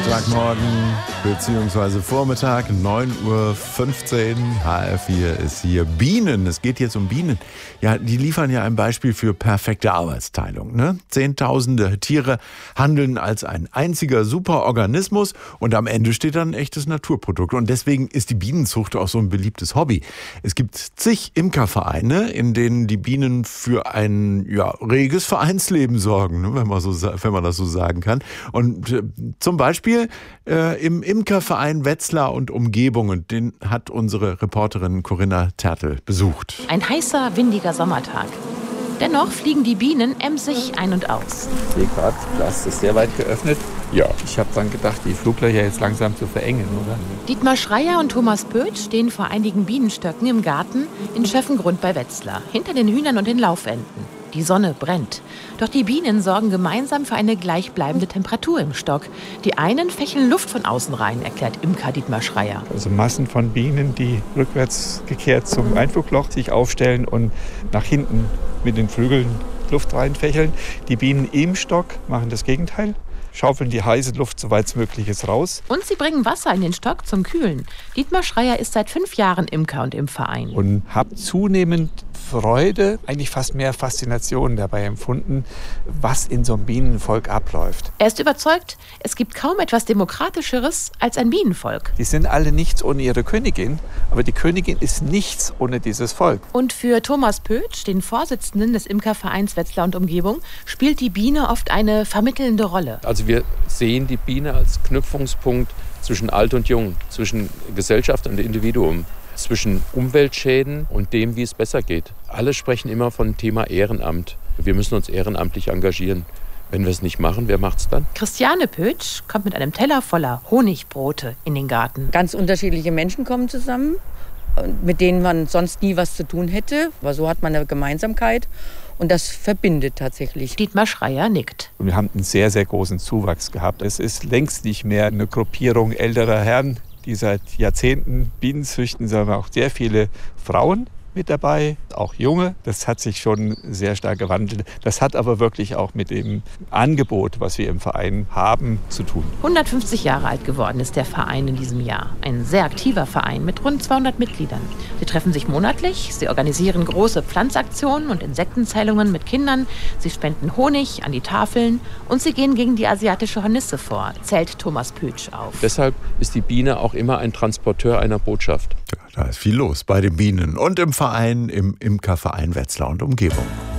Dienstagmorgen bzw. Vormittag, 9:15 Uhr. HR4 ist hier. Bienen, es geht jetzt um Bienen. Ja, die liefern ja ein Beispiel für perfekte Arbeitsteilung. Ne? Zehntausende Tiere handeln als ein einziger Superorganismus und am Ende steht dann ein echtes Naturprodukt. Und deswegen ist die Bienenzucht auch so ein beliebtes Hobby. Es gibt zig Imkervereine, in denen die Bienen für ein reges Vereinsleben sorgen, ne? wenn man das so sagen kann. Und zum Beispiel im Imkerverein Wetzlar und Umgebung. Und den hat unsere Reporterin Corinna Tertel besucht. Ein heißer, windiger Sommertag. Dennoch fliegen die Bienen emsig ein und aus. Ich sehe gerade, das ist sehr weit geöffnet. Ja, ich habe dann gedacht, die Fluglöcher jetzt langsam zu verengen, oder? Dietmar Schreier und Thomas Pöth stehen vor einigen Bienenstöcken im Garten in Schöffengrund bei Wetzlar, hinter den Hühnern und den Laufenten. Die Sonne brennt. Doch die Bienen sorgen gemeinsam für eine gleichbleibende Temperatur im Stock. Die einen fächeln Luft von außen rein, erklärt Imker Dietmar Schreier. Also Massen von Bienen, die rückwärts gekehrt zum Einflugloch sich aufstellen und nach hinten mit den Flügeln Luft reinfächeln. Die Bienen im Stock machen das Gegenteil. Schaufeln die heiße Luft, soweit es möglich ist, raus. Und sie bringen Wasser in den Stock zum Kühlen. Dietmar Schreier ist seit 5 Jahren Imker und im Verein. Und habe zunehmend Freude, eigentlich fast mehr Faszination dabei empfunden, was in so einem Bienenvolk abläuft. Er ist überzeugt, es gibt kaum etwas Demokratischeres als ein Bienenvolk. Die sind alle nichts ohne ihre Königin, aber die Königin ist nichts ohne dieses Volk. Und für Thomas Pöth, den Vorsitzenden des Imkervereins Wetzlar und Umgebung, spielt die Biene oft eine vermittelnde Rolle. Also wir sehen die Biene als Knüpfungspunkt zwischen Alt und Jung, zwischen Gesellschaft und Individuum, zwischen Umweltschäden und dem, wie es besser geht. Alle sprechen immer von Thema Ehrenamt. Wir müssen uns ehrenamtlich engagieren. Wenn wir es nicht machen, wer macht's dann? Christiane Pötsch kommt mit einem Teller voller Honigbrote in den Garten. Ganz unterschiedliche Menschen kommen zusammen, mit denen man sonst nie was zu tun hätte. Aber so hat man eine Gemeinsamkeit. Und das verbindet tatsächlich. Dietmar Schreier nickt. Wir haben einen sehr, sehr großen Zuwachs gehabt. Es ist längst nicht mehr eine Gruppierung älterer Herren, die seit Jahrzehnten Bienen züchten, sondern auch sehr viele Frauen mit dabei, auch junge. Das hat sich schon sehr stark gewandelt. Das hat aber wirklich auch mit dem Angebot, was wir im Verein haben, zu tun. 150 Jahre alt geworden ist der Verein in diesem Jahr. Ein sehr aktiver Verein mit rund 200 Mitgliedern. Sie treffen sich monatlich, sie organisieren große Pflanzaktionen und Insektenzählungen mit Kindern, sie spenden Honig an die Tafeln und sie gehen gegen die asiatische Hornisse vor, zählt Thomas Pötsch auf. Deshalb ist die Biene auch immer ein Transporteur einer Botschaft. Ja, da ist viel los bei den Bienen und im Verein, im Imkerverein Wetzlar und Umgebung.